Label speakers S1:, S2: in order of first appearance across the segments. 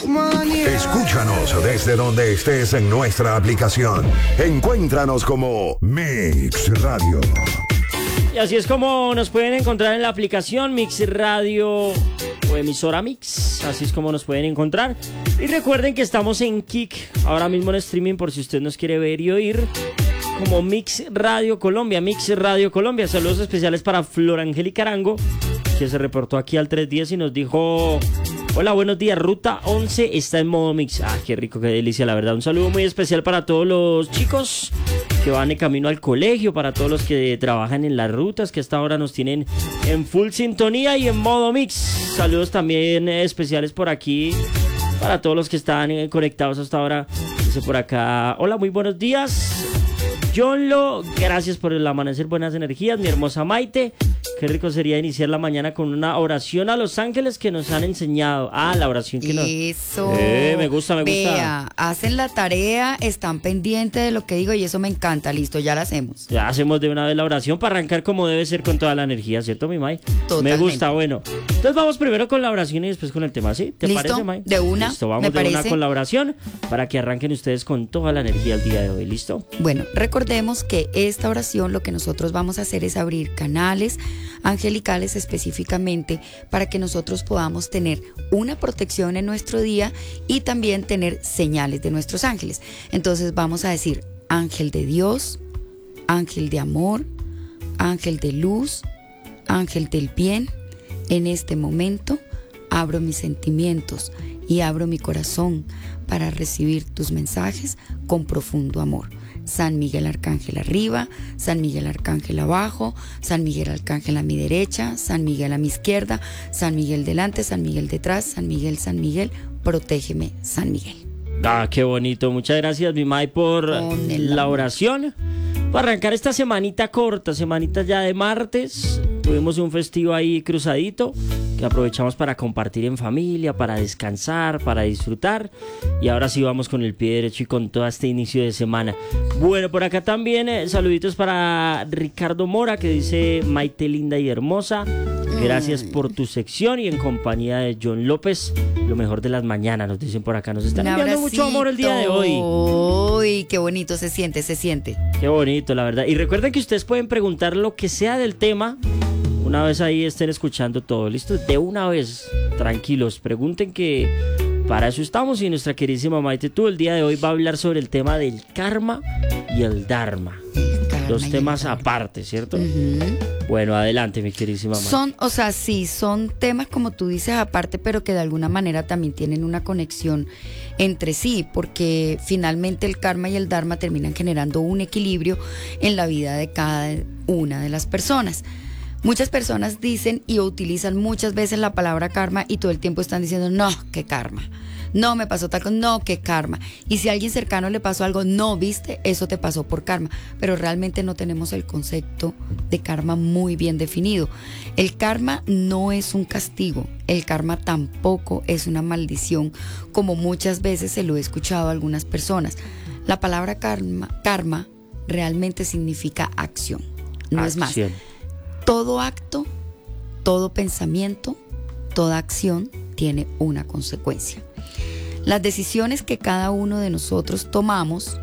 S1: Escúchanos desde donde estés en nuestra aplicación. Encuéntranos como Mix Radio.
S2: Y así es como nos pueden encontrar en la aplicación Mix Radio o emisora Mix. Así es como nos pueden encontrar. Y recuerden que estamos en Kik, ahora mismo en streaming, por si usted nos quiere ver y oír, como Mix Radio Colombia. Mix Radio Colombia. Saludos especiales para Flor Angélica Arango, que se reportó aquí al 310 y nos dijo: hola, buenos días, Ruta 11 está en modo mix. Ah, qué rico, qué delicia, la verdad. Un saludo muy especial para todos los chicos que van de camino al colegio, para todos los que trabajan en las rutas, que hasta ahora nos tienen en full sintonía y en modo mix. Saludos también especiales por aquí para todos los que están conectados hasta ahora. Dice por acá: hola, muy buenos días, Yonlo, gracias por el amanecer, buenas energías, mi hermosa Maite. Qué rico sería iniciar la mañana con una oración a los ángeles que nos han enseñado. Ah, la oración que nos...
S3: Eso.
S2: Me gusta.
S3: Vea, hacen la tarea, están pendientes de lo que digo y eso me encanta. Listo, ya la hacemos.
S2: Ya hacemos de una vez la oración para arrancar como debe ser, con toda la energía, ¿cierto, mi May?
S3: Totalmente.
S2: Me gusta, bueno. Entonces vamos primero con la oración y después con el tema, ¿sí? ¿Te
S3: ¿Listo?
S2: parece, May?
S3: De una.
S2: Listo, vamos
S3: me
S2: de
S3: parece.
S2: una con la oración para que arranquen ustedes con toda la energía el día de hoy, ¿listo?
S3: Bueno, recordemos que esta oración lo que nosotros vamos a hacer es abrir canales angelicales específicamente para que nosotros podamos tener una protección en nuestro día y también tener señales de nuestros ángeles. Entonces vamos a decir: ángel de Dios, ángel de amor, ángel de luz, ángel del bien. En este momento abro mis sentimientos y abro mi corazón para recibir tus mensajes con profundo amor. San Miguel Arcángel arriba, San Miguel Arcángel abajo, San Miguel Arcángel a mi derecha, San Miguel a mi izquierda, San Miguel delante, San Miguel detrás, San Miguel, protégeme, San Miguel.
S2: Ah, qué bonito. Muchas gracias, mi May, por la oración. Para arrancar esta semanita corta, semanita ya de martes, tuvimos un festivo ahí cruzadito que aprovechamos para compartir en familia, para descansar, para disfrutar. Y ahora sí vamos con el pie derecho y con todo este inicio de semana. Bueno, por acá también saluditos para Ricardo Mora, que dice: Maite linda y hermosa, gracias por tu sección y en compañía de John López, lo mejor de las mañanas, nos dicen por acá. Nos están enviando mucho amor el día de hoy.
S3: Uy, qué bonito se siente.
S2: Qué bonito, la verdad. Y recuerden que ustedes pueden preguntar lo que sea del tema una vez ahí estén escuchando todo. ¿Listo? De una vez, tranquilos, pregunten, que para eso estamos. Y nuestra queridísima Maite, tú el día de hoy va a hablar sobre el tema del karma y el dharma. Dos temas aparte, ¿cierto? Bueno, adelante, mi queridísima Maite.
S3: Son temas, como tú dices, aparte, pero que de alguna manera también tienen una conexión entre sí, porque finalmente el karma y el dharma terminan generando un equilibrio en la vida de cada una de las personas. Muchas personas dicen y utilizan muchas veces la palabra karma y todo el tiempo están diciendo: no, qué karma, no me pasó tal cosa, no, qué karma. Y si a alguien cercano le pasó algo: no, viste, eso te pasó por karma. Pero realmente no tenemos el concepto de karma muy bien definido. El karma no es un castigo, el karma tampoco es una maldición, como muchas veces se lo he escuchado a algunas personas. La palabra karma realmente significa acción, no es más. Todo acto, todo pensamiento, toda acción tiene una consecuencia. Las decisiones que cada uno de nosotros tomamos,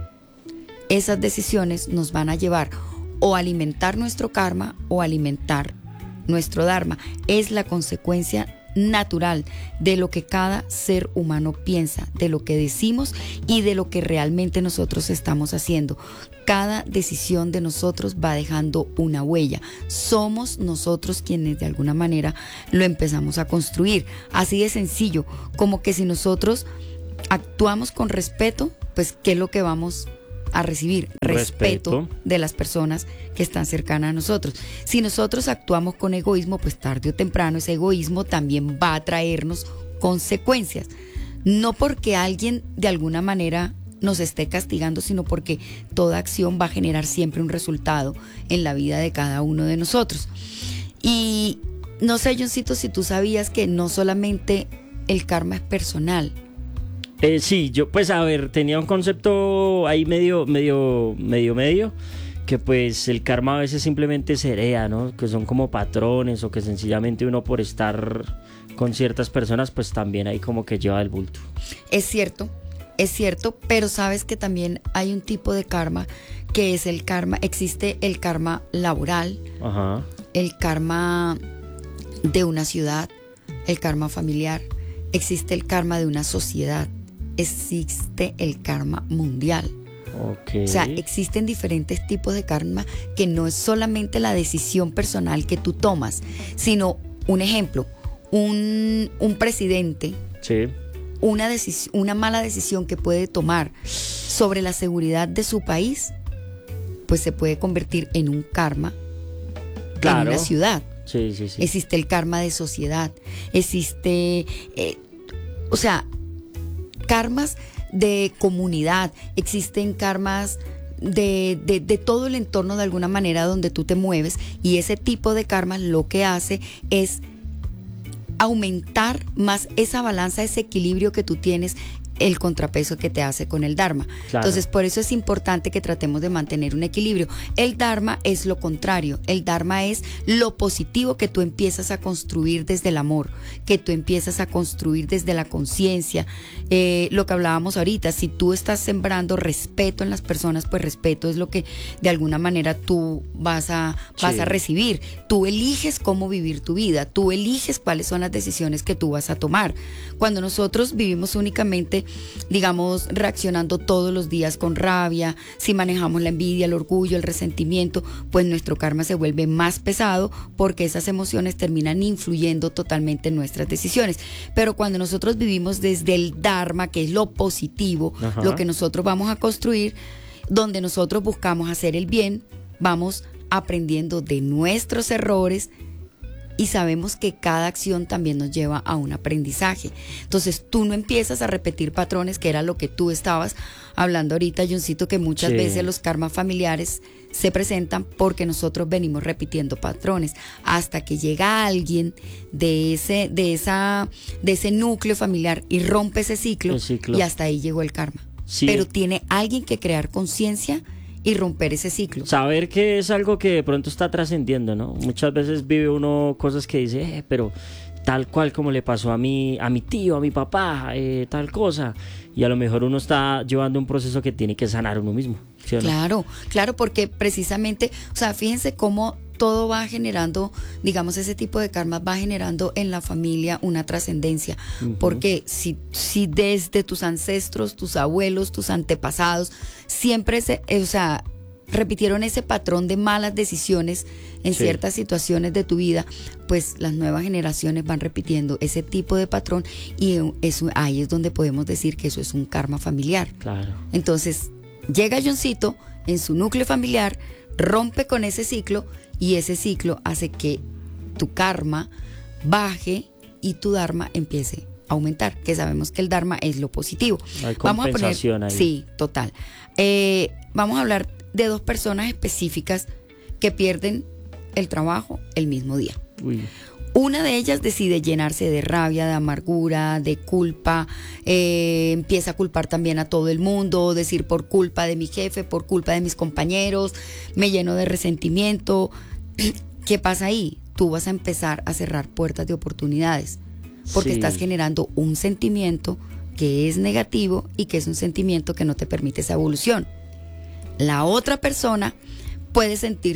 S3: esas decisiones nos van a llevar o a alimentar nuestro karma o a alimentar nuestro dharma. Es la consecuencia natural de lo que cada ser humano piensa, de lo que decimos y de lo que realmente nosotros estamos haciendo. Cada decisión de nosotros va dejando una huella. Somos nosotros quienes de alguna manera lo empezamos a construir. Así de sencillo, como que si nosotros actuamos con respeto, pues ¿qué es lo que vamos a recibir? Respeto de las personas que están cercanas a nosotros. Si nosotros actuamos con egoísmo, pues tarde o temprano ese egoísmo también va a traernos consecuencias. No porque alguien de alguna manera nos esté castigando, sino porque toda acción va a generar siempre un resultado en la vida de cada uno de nosotros. Y no sé, Johncito, si tú sabías que no solamente el karma es personal.
S2: Sí, yo pues a ver, tenía un concepto ahí medio, que pues el karma a veces simplemente se hereda, ¿no? Que son como patrones, o que sencillamente uno por estar con ciertas personas pues también ahí como que lleva el bulto.
S3: Es cierto, pero sabes que también hay un tipo de karma que es el karma, existe el karma laboral,
S2: Ajá.
S3: el karma de una ciudad, el karma familiar, existe el karma de una sociedad, existe el karma mundial.
S2: Ok.
S3: O sea, existen diferentes tipos de karma que no es solamente la decisión personal que tú tomas, sino, un ejemplo, un presidente,
S2: Sí.
S3: una mala decisión que puede tomar sobre la seguridad de su país, pues se puede convertir en un karma
S2: Claro.
S3: en una ciudad.
S2: Sí, sí, sí.
S3: Existe el karma de sociedad, existe, o sea, karmas de comunidad, existen karmas de todo el entorno de alguna manera donde tú te mueves, y ese tipo de karmas lo que hace es aumentar más esa balanza, ese equilibrio que tú tienes, el contrapeso que te hace con el Dharma.
S2: Claro.
S3: Entonces, por eso es importante que tratemos de mantener un equilibrio. El Dharma es lo contrario. El Dharma es lo positivo que tú empiezas a construir desde el amor, que tú empiezas a construir desde la conciencia. Lo que hablábamos ahorita, si tú estás sembrando respeto en las personas, pues respeto es lo que de alguna manera tú vas a recibir. Tú eliges cómo vivir tu vida, tú eliges cuáles son las decisiones que tú vas a tomar. Cuando nosotros vivimos únicamente, digamos, reaccionando todos los días con rabia, si manejamos la envidia, el orgullo, el resentimiento, pues nuestro karma se vuelve más pesado, porque esas emociones terminan influyendo totalmente en nuestras decisiones. Pero cuando nosotros vivimos desde el Dharma, que es lo positivo,
S2: Ajá.
S3: lo que nosotros vamos a construir, donde nosotros buscamos hacer el bien, vamos aprendiendo de nuestros errores, y sabemos que cada acción también nos lleva a un aprendizaje. Entonces tú no empiezas a repetir patrones, que era lo que tú estabas hablando ahorita, Johncito, que muchas
S2: Sí.
S3: veces los karmas familiares se presentan porque nosotros venimos repitiendo patrones, hasta que llega alguien de ese núcleo familiar y rompe ese ciclo,
S2: El ciclo.
S3: y hasta ahí llegó el karma.
S2: Sí.
S3: Pero tiene alguien que crear conciencia y romper ese ciclo.
S2: Saber que es algo que de pronto está trascendiendo, ¿no? Muchas veces vive uno cosas que dice, pero tal cual como le pasó a mi tío, a mi papá, tal cosa. Y a lo mejor uno está llevando un proceso que tiene que sanar uno mismo, ¿sí o no?
S3: Claro, porque precisamente, o sea, fíjense cómo todo va generando, digamos, ese tipo de karmas va generando en la familia una trascendencia.
S2: Ujú.
S3: Porque si desde tus ancestros, tus abuelos, tus antepasados, siempre repitieron ese patrón de malas decisiones en
S2: Sí.
S3: ciertas situaciones de tu vida, pues las nuevas generaciones van repitiendo ese tipo de patrón, y eso, ahí es donde podemos decir que eso es un karma familiar.
S2: Claro.
S3: Entonces, llega Johncito en su núcleo familiar, rompe con ese ciclo, y ese ciclo hace que tu karma baje y tu Dharma empiece a aumentar, que sabemos que el Dharma es lo positivo.
S2: Hay compensación ahí.
S3: Sí, total. Vamos a hablar de dos personas específicas que pierden el trabajo el mismo día.
S2: Uy.
S3: Una de ellas decide llenarse de rabia, de amargura, de culpa, empieza a culpar también a todo el mundo, decir por culpa de mi jefe, por culpa de mis compañeros, me lleno de resentimiento. ¿Qué pasa ahí? Tú vas a empezar a cerrar puertas de oportunidades, porque
S2: Sí.
S3: estás generando un sentimiento que es negativo y que es un sentimiento que no te permite esa evolución. La otra persona puede sentir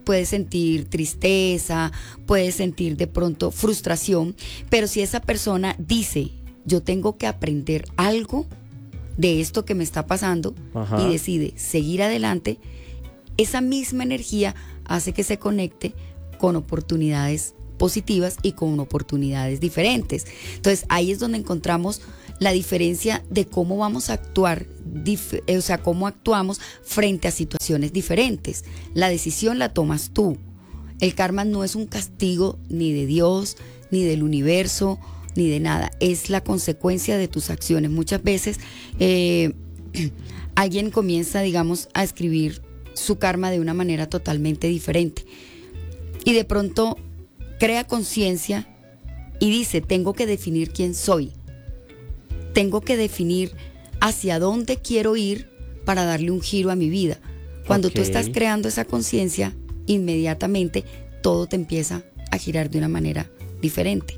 S3: tristeza, puede sentir de pronto frustración, pero si esa persona dice, yo tengo que aprender algo de esto que me está pasando,
S2: Ajá.
S3: y decide seguir adelante, esa misma energía hace que se conecte con oportunidades positivas y con oportunidades diferentes. Entonces ahí es donde encontramos la diferencia de cómo vamos a actuar, cómo actuamos frente a situaciones diferentes. La decisión la tomas tú. El karma no es un castigo ni de Dios, ni del universo, ni de nada. Es la consecuencia de tus acciones. Muchas veces alguien comienza, digamos, a escribir su karma de una manera totalmente diferente, y de pronto crea conciencia y dice, tengo que definir quién soy. Tengo que definir hacia dónde quiero ir para darle un giro a mi vida. Cuando tú
S2: Ok.
S3: estás creando esa conciencia, inmediatamente todo te empieza a girar de una manera diferente.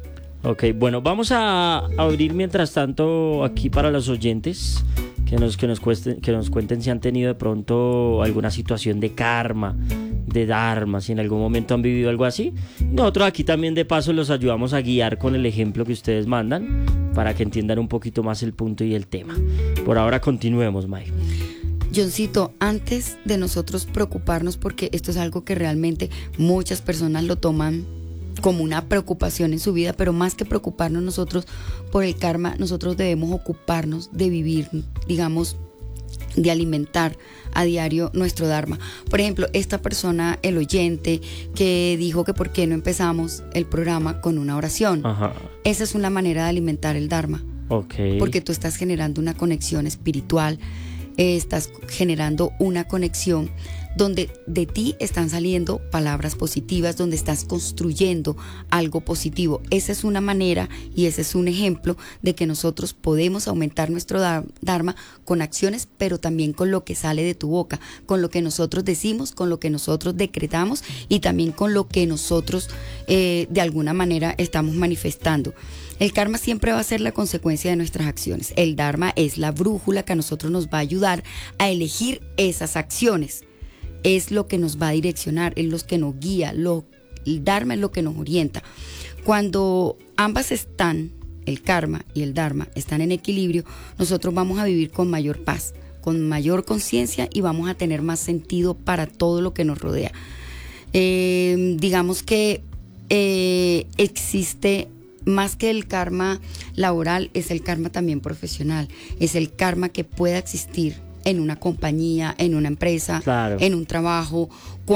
S2: Ok, bueno, vamos a abrir mientras tanto aquí para los oyentes que nos cuenten si han tenido de pronto alguna situación de karma, de dharma, si en algún momento han vivido algo así. Nosotros aquí también de paso los ayudamos a guiar con el ejemplo que ustedes mandan para que entiendan un poquito más el punto y el tema. Por ahora continuemos, Mike.
S3: Johncito, antes de nosotros preocuparnos, porque esto es algo que realmente muchas personas lo toman como una preocupación en su vida, pero más que preocuparnos nosotros por el karma, nosotros debemos ocuparnos de vivir, digamos, de alimentar a diario nuestro dharma. Por ejemplo, esta persona, el oyente, que dijo que por qué no empezamos el programa con una oración.
S2: Ajá.
S3: Esa es una manera de alimentar el dharma.
S2: Okay.
S3: Porque tú estás generando una conexión espiritual, estás generando una conexión donde de ti están saliendo palabras positivas, donde estás construyendo algo positivo. Esa es una manera y ese es un ejemplo de que nosotros podemos aumentar nuestro dharma con acciones, pero también con lo que sale de tu boca, con lo que nosotros decimos, con lo que nosotros decretamos y también con lo que nosotros de alguna manera estamos manifestando. El karma siempre va a ser la consecuencia de nuestras acciones. El dharma es la brújula que a nosotros nos va a ayudar a elegir esas acciones. Es lo que nos va a direccionar, es lo que nos guía, el dharma es lo que nos orienta. Cuando ambas están, el karma y el dharma, están en equilibrio, nosotros vamos a vivir con mayor paz, con mayor conciencia y vamos a tener más sentido para todo lo que nos rodea. Digamos que existe más que el karma laboral, es el karma también profesional, es el karma que pueda existir en una compañía, en una empresa,
S2: claro,
S3: en un trabajo,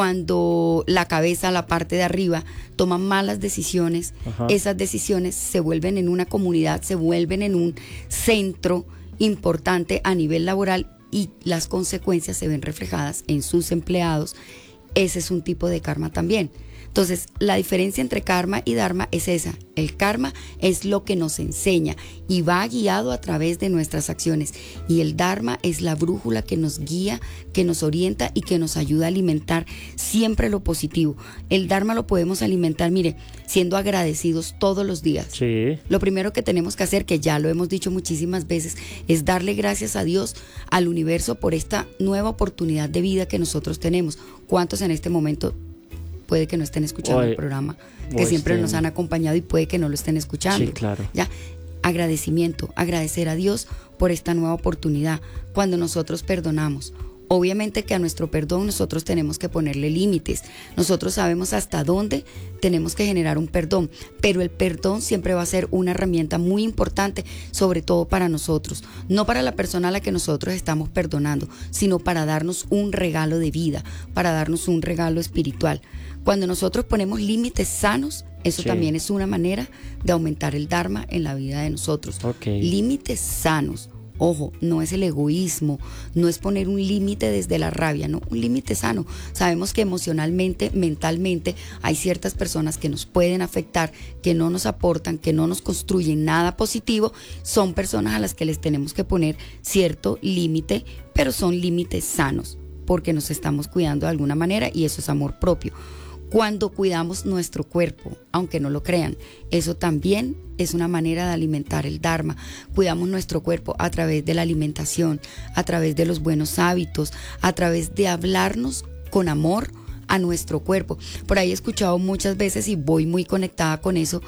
S3: cuando la cabeza, la parte de arriba, toma malas decisiones. Ajá. Esas decisiones se vuelven en una comunidad, se vuelven en un centro importante a nivel laboral y las consecuencias se ven reflejadas en sus empleados. Ese es un tipo de karma también. Entonces, la diferencia entre karma y dharma es esa. El karma es lo que nos enseña y va guiado a través de nuestras acciones. Y el dharma es la brújula que nos guía, que nos orienta y que nos ayuda a alimentar siempre lo positivo. El dharma lo podemos alimentar, mire, siendo agradecidos todos los días.
S2: Sí.
S3: Lo primero que tenemos que hacer, que ya lo hemos dicho muchísimas veces, es darle gracias a Dios, al universo, por esta nueva oportunidad de vida que nosotros tenemos. ¿Cuántos en este momento puede que no estén escuchando el programa, que siempre nos han acompañado y puede que no lo estén escuchando?
S2: Sí, claro.
S3: Ya, agradecimiento, agradecer a Dios por esta nueva oportunidad. Cuando nosotros perdonamos, obviamente que a nuestro perdón nosotros tenemos que ponerle límites. Nosotros sabemos hasta dónde tenemos que generar un perdón, pero el perdón siempre va a ser una herramienta muy importante, sobre todo para nosotros, no para la persona a la que nosotros estamos perdonando, sino para darnos un regalo de vida, para darnos un regalo espiritual. Cuando nosotros ponemos límites sanos, eso también es una manera de aumentar el dharma en la vida de nosotros.
S2: Okay.
S3: Límites sanos. Ojo, no es el egoísmo, no es poner un límite desde la rabia, no, un límite sano. Sabemos que emocionalmente, mentalmente, hay ciertas personas que nos pueden afectar, que no nos aportan, que no nos construyen nada positivo. Son personas a las que les tenemos que poner cierto límite, pero son límites sanos, porque nos estamos cuidando de alguna manera y eso es amor propio. Cuando cuidamos nuestro cuerpo, aunque no lo crean, eso también es una manera de alimentar el dharma. Cuidamos nuestro cuerpo a través de la alimentación, a través de los buenos hábitos, a través de hablarnos con amor a nuestro cuerpo. Por ahí he escuchado muchas veces y voy muy conectada con eso,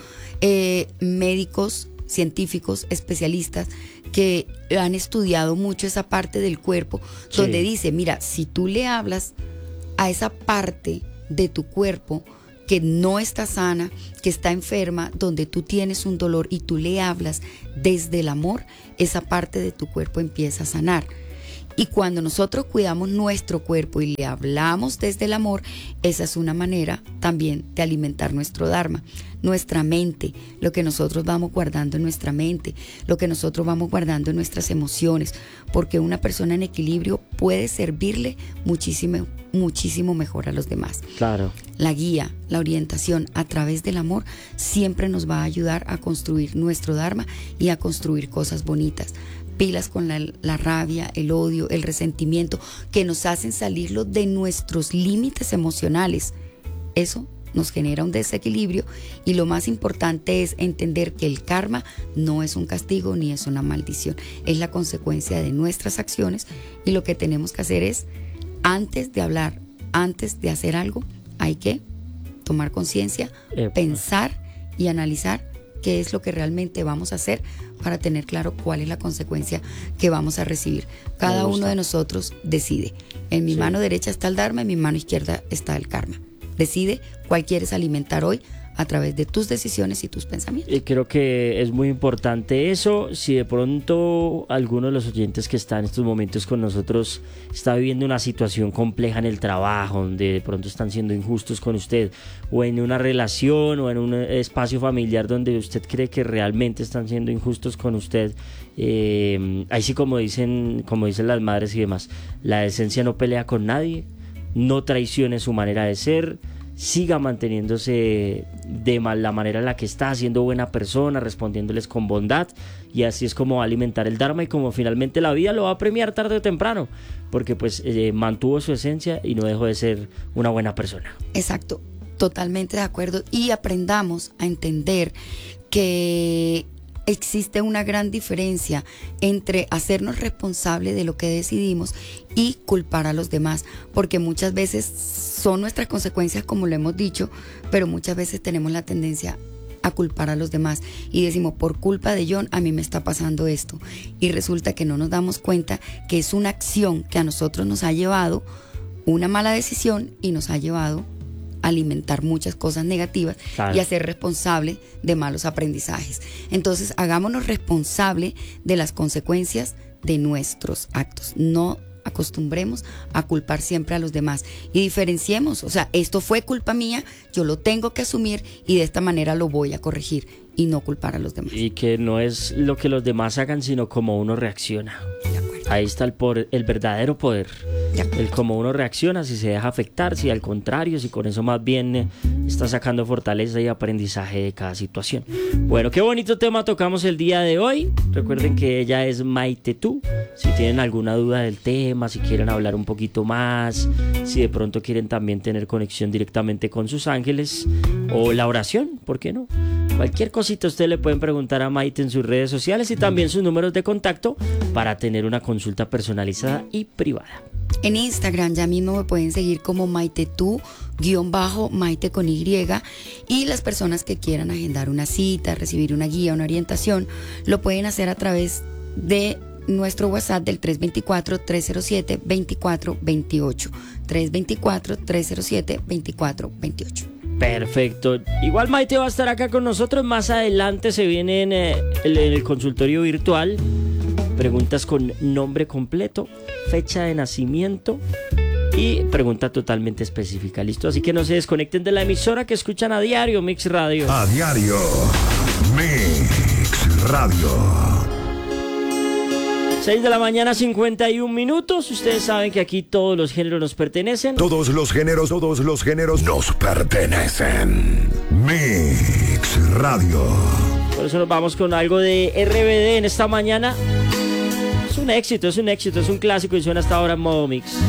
S3: médicos, científicos, especialistas que han estudiado mucho esa parte del cuerpo, donde dice, mira, si tú le hablas a esa parte de tu cuerpo que no está sana, que está enferma, donde tú tienes un dolor y tú le hablas desde el amor, esa parte de tu cuerpo empieza a sanar. Y cuando nosotros cuidamos nuestro cuerpo y le hablamos desde el amor, esa es una manera también de alimentar nuestro dharma. Nuestra mente, lo que nosotros vamos guardando en nuestra mente, lo que nosotros vamos guardando en nuestras emociones, porque una persona en equilibrio puede servirle muchísimo mejor a los demás.
S2: Claro.
S3: La guía, la orientación a través del amor siempre nos va a ayudar a construir nuestro dharma y a construir cosas bonitas. Pilas con la rabia, el odio, el resentimiento, que nos hacen salirlo de nuestros límites emocionales. Eso nos genera un desequilibrio, y lo más importante es entender que el karma no es un castigo ni es una maldición, es la consecuencia de nuestras acciones, y lo que tenemos que hacer es, antes de hablar, antes de hacer algo, hay que tomar conciencia, pensar y analizar qué es lo que realmente vamos a hacer para tener claro cuál es la consecuencia que vamos a recibir. Cada uno de nosotros decide. En mi mano derecha está el Dharma, en mi mano izquierda está el karma. Decide cuál quieres alimentar hoy a través de tus decisiones y tus pensamientos.
S2: Y creo que es muy importante eso. Si de pronto alguno de los oyentes que está en estos momentos con nosotros está viviendo una situación compleja en el trabajo, donde de pronto están siendo injustos con usted, o en una relación o en un espacio familiar donde usted cree que realmente están siendo injustos con usted, ahí sí, como dicen las madres y demás, la decencia no pelea con nadie, no traicione su manera de ser, siga manteniéndose de la manera en la que está, siendo buena persona, respondiéndoles con bondad, y así es como va a alimentar el Dharma, y como finalmente la vida lo va a premiar tarde o temprano, porque pues mantuvo su esencia y no dejó de ser una buena persona.
S3: Exacto, totalmente de acuerdo, y aprendamos a entender que existe una gran diferencia entre hacernos responsables de lo que decidimos y culpar a los demás, porque muchas veces son nuestras consecuencias, como lo hemos dicho, pero muchas veces tenemos la tendencia a culpar a los demás y decimos, por culpa de John a mí me está pasando esto, y resulta que no nos damos cuenta que es una acción que a nosotros nos ha llevado una mala decisión y nos ha llevado alimentar muchas cosas negativas, claro, y a ser responsable de malos aprendizajes. Entonces, hagámonos responsable de las consecuencias de nuestros actos. No acostumbremos a culpar siempre a los demás, y diferenciemos, o sea, esto fue culpa mía, yo lo tengo que asumir y de esta manera lo voy a corregir, y no culpar a los demás.
S2: Y que no es lo que los demás hagan, sino como uno reacciona. Ahí está el verdadero poder. El cómo uno reacciona, si se deja afectar, si al contrario, si con eso más bien está sacando fortaleza y aprendizaje de cada situación. Bueno, qué bonito tema tocamos el día de hoy. Recuerden que ella es Maite Tu. Si tienen alguna duda del tema, si quieren hablar un poquito más, si de pronto quieren también tener conexión directamente con sus ángeles, o la oración, ¿por qué no? Cualquier cosita ustedes le pueden preguntar a Maite en sus redes sociales, y también sus números de contacto para tener una consulta personalizada y privada.
S3: En Instagram ya mismo me pueden seguir como Maite Tu _Maite con Y, y las personas que quieran agendar una cita, recibir una guía, una orientación, lo pueden hacer a través de nuestro WhatsApp del 324-307-2428. 324-307-2428.
S2: Perfecto. Igual Maite va a estar acá con nosotros. Más adelante se viene en el consultorio virtual preguntas con nombre completo, fecha de nacimiento y pregunta totalmente específica. ¿Listo? Así que no se desconecten de la emisora que escuchan a diario, Mix Radio.
S1: A diario, Mix Radio.
S2: 6 de la mañana, 51 minutos. Ustedes saben que aquí todos los géneros nos pertenecen.
S1: Todos los géneros nos pertenecen. Mix Radio.
S2: Por eso nos vamos con algo de RBD en esta mañana. Es un éxito, es un clásico y suena hasta ahora en modo mix.